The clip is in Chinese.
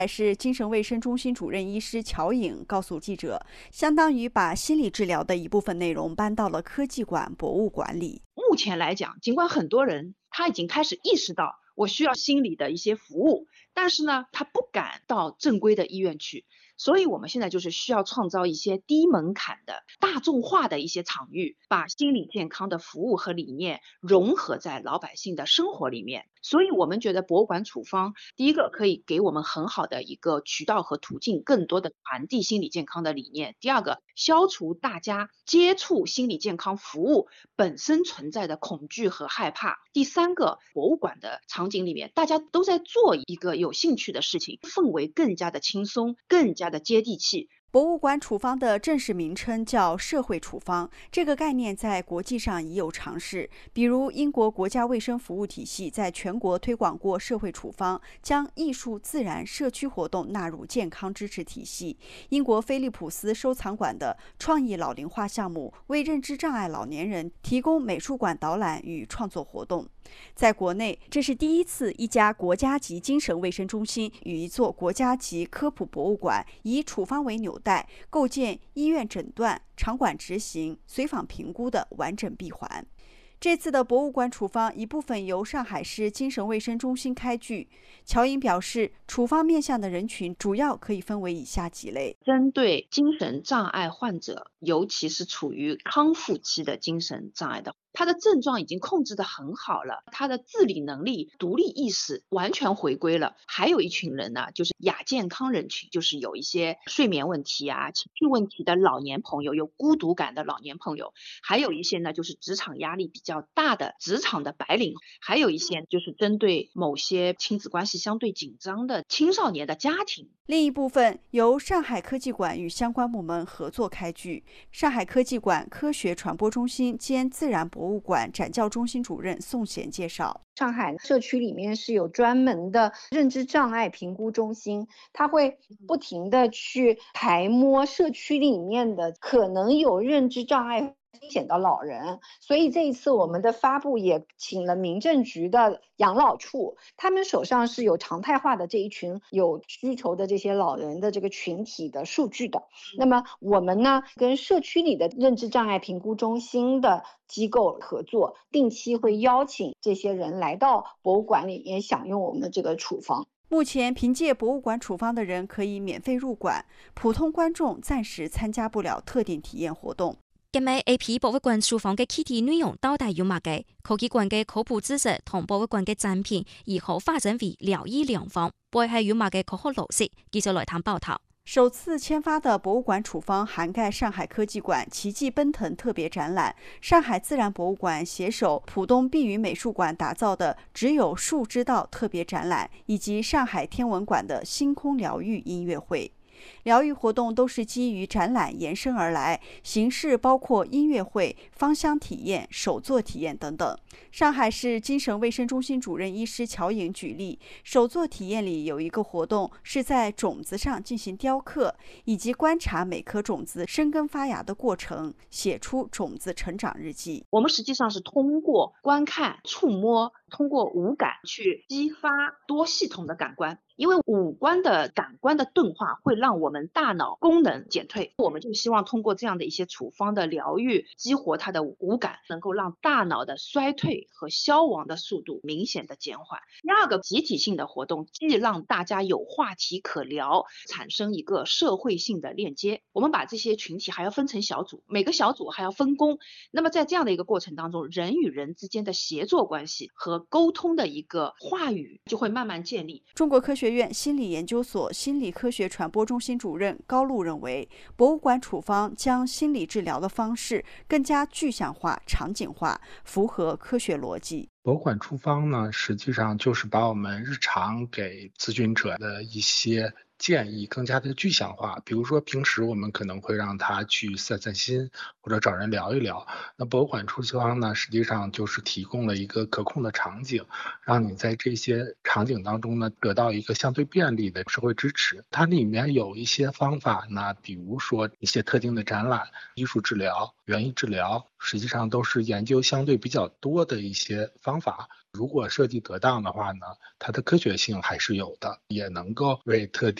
还是精神卫生中心主任医师乔颖告诉记者，相当于把心理治疗的一部分内容搬到了科技馆、博物馆里。 目前来讲，尽管很多人他已经开始意识到我需要心理的一些服务，但是呢，他不敢到正规的医院去。所以我们现在就是需要创造一些低门槛的大众化的一些场域，把心理健康的服务和理念融合在老百姓的生活里面。所以我们觉得博物馆处方，第一个可以给我们很好的一个渠道和途径，更多的传递心理健康的理念。第二个，消除大家接触心理健康服务本身存在的恐惧和害怕。第三个，博物馆的场景里面，大家都在做一个有兴趣的事情，氛围更加的轻松，更加的接地气。 博物馆处方的正式名称叫社会处方，这个概念在国际上已有尝试，比如英国国家卫生服务体系在全国推广过社会处方，将艺术、自然、社区活动纳入健康支持体系。英国菲利普斯收藏馆的创意老龄化项目为认知障碍老年人提供美术馆导览与创作活动。在国内，这是第一次一家国家级精神卫生中心与一座国家级科普博物馆以处方为纽带，构建医院诊断、场馆执行、随访评估的完整闭环。这次的博物馆处方一部分由上海市精神卫生中心开具。乔颖表示，处方面向的人群主要可以分为以下几类： 针对精神障碍患者，尤其是处于康复期的精神障碍的，他的症状已经控制得很好了，他的自理能力、独立意识完全回归了。还有一群人呢，就是亚健康人群，就是有一些睡眠问题啊、情绪问题的老年朋友，有孤独感的老年朋友，还有一些呢，就是职场压力比较大的职场的白领，还有一些就是针对某些亲子关系相对紧张的青少年的家庭。 另一部分由上海科技馆与相关部门合作开具。上海科技馆科学传播中心兼自然博物馆展教中心主任宋贤介绍， 上海社区里面是有专门的认知障碍评估中心，它会不停的去排摸社区里面的可能有认知障碍风险的老人，所以这一次我们的发布也请了民政局的养老处，他们手上是有常态化的这一群有需求的这些老人的这个群体的数据的。那么我们呢，跟社区里的认知障碍评估中心的机构合作，定期会邀请这些人来到博物馆里面享用我们的这个处方。 目前凭借博物馆处方的人可以免费入馆，普通观众暂時參加不了特定體驗活動。 今日 AP 博物館廚房嘅 Kitty 內容到底有乜嘅？科技館嘅科普知識同博物館嘅展品如何發展為療醫良方？背後有乜嘅科學邏輯？記者來探報道。 首次簽發的博物館處方涵蓋上海科技館奇蹟奔騰特別展覽、上海自然博物館攜手浦東碧雲美術館打造的只有樹知道特別展覽，以及上海天文館的星空療癒音樂會。療癒活動都是基於展覽延伸而來，形式包括音樂會、芳香體驗、手作體驗等等。上海市精神衛生中心主任醫師喬穎舉例，手作體驗裡有一個活動是在種子上進行雕刻，以及觀察每顆種子生根發芽的過程，寫出種子成長日記。 我們實際上是通過觀看、觸摸，通過五感去激發多系統的感官。因為五官的感官的鈍化會讓我們大腦功能減退，我們就希望通過這樣的一些處方的療癒，激活它的五感，能夠讓大腦的衰退和消亡的速度明顯的減緩。第二個集體性的活動，既讓大家有話題可聊，產生一個社會性的鏈接。我們把這些群體還要分成小組，每個小組還要分工。那麼在這樣的一個過程當中，人與人之間的協作關係和溝通的一個話語就會慢慢建立。 中國科學院心理研究所心理科學傳播中心主任高露認為，博物館處方將心理治療的方式更加具象化、場景化，符合科學邏輯。 博物館處方呢，實際上就是把我們日常給諮詢者的一些建议更加的具象化。比如说平时我们可能会让他去散散心，或者找人聊一聊。那博物馆橱窗呢，实际上就是提供了一个可控的场景，让你在这些场景当中呢，得到一个相对便利的社会支持。它里面有一些方法呢，比如说一些特定的展览、艺术治疗、园艺治疗，实际上都是研究相对比较多的一些方法。如果设计得当的话呢，它的科学性还是有的，也能够为特定